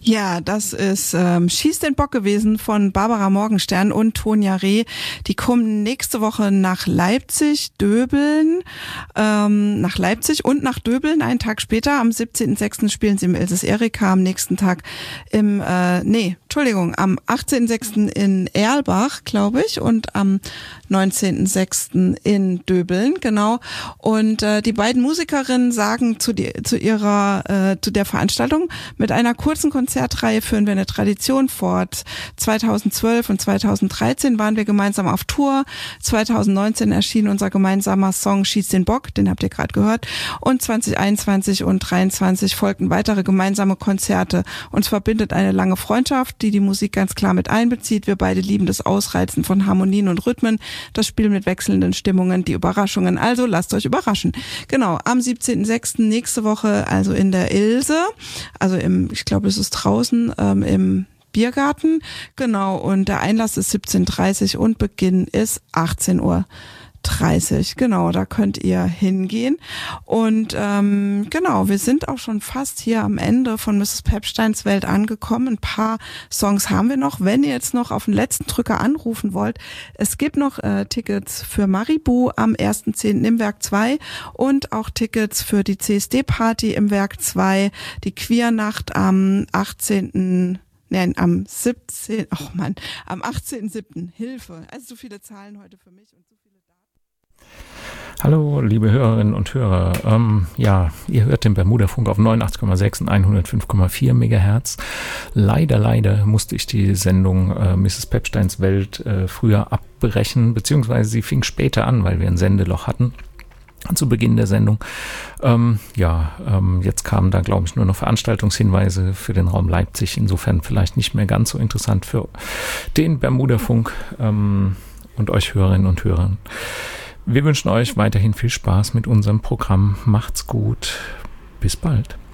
Ja, das ist Schieß den Bock gewesen von Barbara Morgenstern und Tonja Reh. Die kommen nächste Woche nach Leipzig, Döbeln, nach Leipzig und nach Döbeln. Einen Tag später, am 17.06. spielen sie im Ilses Erika, am nächsten Tag am 18.06. in Erlbach, glaube ich, und am 19.06. in Döbeln, genau. Und die beiden Musikerinnen sagen zu der Veranstaltung: Mit einer kurzen Konzertreihe führen wir eine Tradition fort. 2012 und 2013 waren wir gemeinsam auf Tour. 2019 erschien unser gemeinsamer Song Schieß den Bock, den habt ihr gerade gehört. Und 2021 und 2023 folgten weitere gemeinsame Konzerte. Uns verbindet eine lange Freundschaft, die Musik ganz klar mit einbezieht. Wir beide lieben das Ausreizen von Harmonien und Rhythmen, das Spiel mit wechselnden Stimmungen, die Überraschungen. Also lasst euch überraschen. Genau, am 17.06. nächste Woche, also in der Ilse, also ich glaube, es ist draußen im Biergarten, genau, und der Einlass ist 17:30 und Beginn ist 18:30 genau, da könnt ihr hingehen. Und genau, wir sind auch schon fast hier am Ende von Mrs. Pepsteins Welt angekommen. Ein paar Songs haben wir noch. Wenn ihr jetzt noch auf den letzten Drücker anrufen wollt, es gibt noch Tickets für Maribu am 1.10. im Werk 2 und auch Tickets für die CSD-Party im Werk 2, die Queernacht am 18.7. Am 18.7. Hilfe. Also so viele Zahlen heute für mich und so viele Daten. Hallo, liebe Hörerinnen und Hörer. Ihr hört den Bermuda-Funk auf 89,6 und 105,4 Megahertz. Leider musste ich die Sendung Mrs. Pepsteins Welt früher abbrechen, beziehungsweise sie fing später an, weil wir ein Sendeloch hatten zu Beginn der Sendung. Jetzt kamen da, glaube ich, nur noch Veranstaltungshinweise für den Raum Leipzig. Insofern vielleicht nicht mehr ganz so interessant für den Bermuda-Funk und euch Hörerinnen und Hörern. Wir wünschen euch weiterhin viel Spaß mit unserem Programm. Macht's gut. Bis bald.